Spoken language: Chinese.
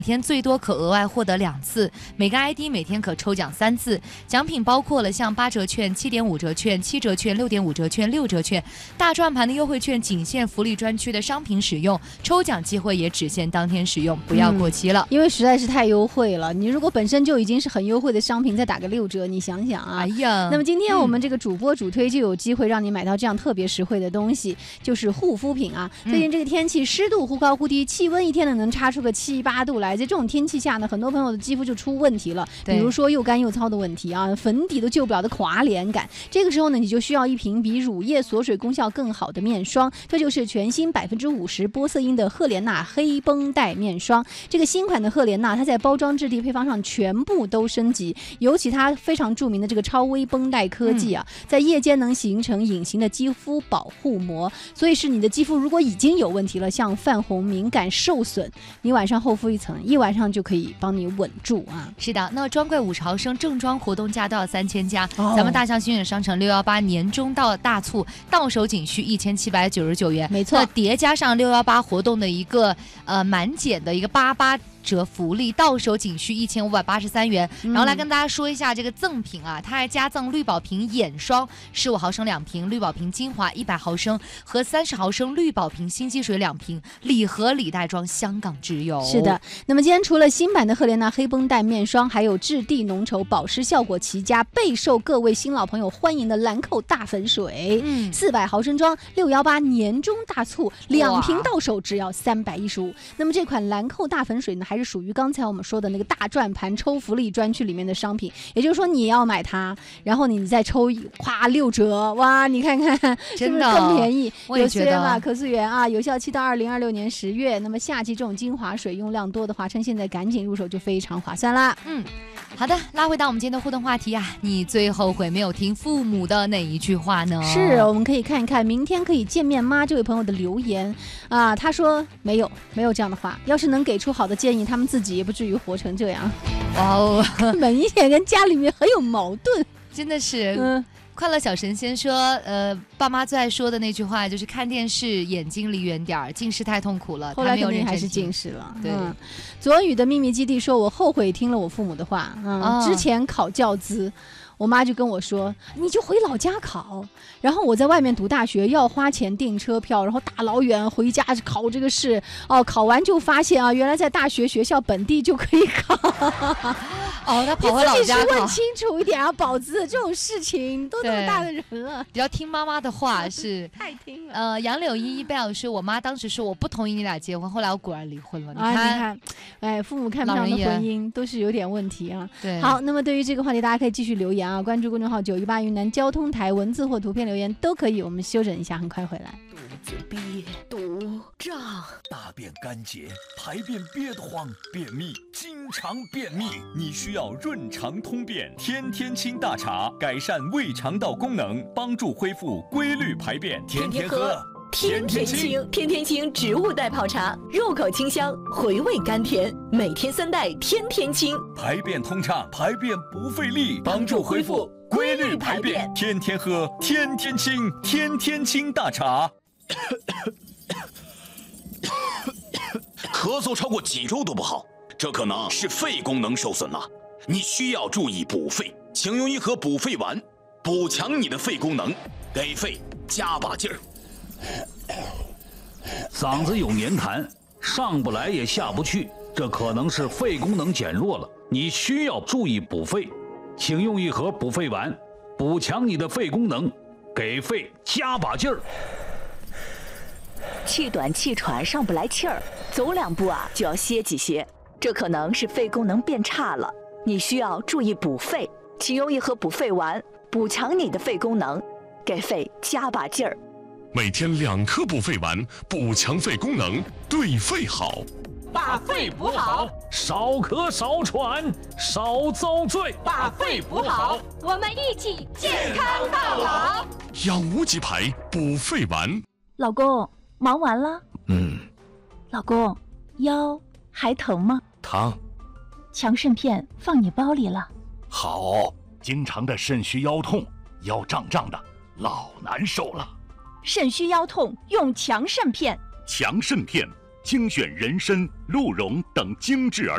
每天最多可额外获得2次，每个 ID 每天可抽奖3次。奖品包括了像8折券、7.5折券、7折券、6.5折券、6折券。大转盘的优惠券仅限福利专区的商品使用，抽奖机会也只限当天使用，不要过期了。 因为实在是太优惠了，你如果本身就已经是很优惠的商品，再打个6折，你想想啊。 哎呀， 那么今天我们这个主播主推就有机会让你买到这样特别实惠的东西，就是护肤品啊。最近这个天气湿度忽高忽低，气温一天能差出个7、8度来，在这种天气下呢，很多朋友的肌肤就出问题了，比如说又干又糙的问题啊，粉底都救不了的垮脸感。这个时候呢，你就需要一瓶比乳液锁水功效更好的面霜，这就是全新50%玻色因的赫莲娜黑绷带面霜。这个新款的赫莲娜，它在包装质地配方上全部都升级，尤其它非常著名的这个超微绷带科技啊，在夜间能形成隐形的肌肤保护膜，所以是你的肌肤如果已经有问题了，像泛红、敏感、受损，你晚上厚敷一层，一晚上就可以帮你稳住啊。 是的，那专柜50毫升正装活动价都要3000加，咱们大象新源商城618年中到大促到手仅需1799元， 没错。 那叠加上618活动的一个满减的一个88折福利，到手仅需1583元。然后来跟大家说一下这个赠品啊，它还加赠绿宝瓶眼霜15毫升2瓶，绿宝瓶精华100毫升和30毫升绿宝瓶新肌水2瓶，礼盒礼袋装，香港只有。 是的，那么今天除了新版的赫莲娜黑绷带面霜，还有质地浓稠、保湿效果齐佳，备受各位新老朋友欢迎的兰蔻大粉水，400毫升装，618年中大促，2瓶到手只要315。那么这款兰蔻大粉水呢，还是属于刚才我们说的那个大转盘抽福利专区里面的商品，也就是说你要买它，然后你再抽夸6折，哇，你看看是不是更便宜？有资源码可溯源啊，有效期到2026年10月。那么夏季这种精华水用量多的话，趁现在赶紧入手就非常划算啦。 好的，拉回到我们今天的互动话题啊，你最后悔没有听父母的哪一句话呢？ 是，我们可以看一看明天可以见面吗这位朋友的留言啊，他说没有这样的话，要是能给出好的建议，他们自己也不至于活成这样。 哇哦， 明显跟家里面很有矛盾， 真的是。快乐小神仙说，爸妈最爱说的那句话就是看电视眼睛离远点儿，近视太痛苦了。 后来肯定还是近视了。 对， 左语的秘密基地说，我后悔听了我父母的话。之前考教资，我妈就跟我说，你就回老家考。然后我在外面读大学要花钱订车票，然后大老远回家考这个试。考完就发现啊，原来在大学学校本地就可以考。 他跑回老家考。 你自己问清楚一点啊，宝子，这种事情都那么大的人了， 比较听妈妈的话是太听了。 杨柳依依贝老师，我妈当时说我不同意你俩结婚，后来我果然离婚了。你看，父母看不上的婚姻都是有点问题啊。 对， 好，那么对于这个话题，大家可以继续留言啊，关注公众号918云南交通台，文字或图片留言都可以。我们休整一下，很快回来。 肚子憋肚胀，大便干结，排便憋得慌，便秘，经常便秘，你需要润肠通便天天清大茶，改善胃肠道功能，帮助恢复规律排便，天天喝。 天天清，天天清植物袋泡茶，入口清香，回味甘甜，每天3袋，天天清， 排便通畅，排便不费力，帮助恢复规律排便，天天喝，天天清，天天清大茶。 咳嗽超过几周都不好，这可能是肺功能受损了，你需要注意补肺，请用一盒补肺丸，补强你的肺功能，给肺加把劲儿。 嗓子有黏痰，上不来也下不去，这可能是肺功能减弱了，你需要注意补肺，请用一盒补肺丸，补强你的肺功能，给肺加把劲儿。 气短气喘上不来气儿，走2步啊就要歇几歇，这可能是肺功能变差了，你需要注意补肺，请用一盒补肺丸，补强你的肺功能，给肺加把劲儿。 每天2颗补肺丸，补强肺功能，对肺好。 把肺补好， 少咳少喘少遭罪。 把肺补好，我们一起健康到老。 养无极牌补肺丸。 老公，忙完了？老公，腰还疼吗？ 疼。 强肾片放你包里了。 好。 经常的肾虚腰痛，腰胀胀的，老难受了。 肾虚腰痛用强肾片。 强肾片精选人参、鹿茸等精制而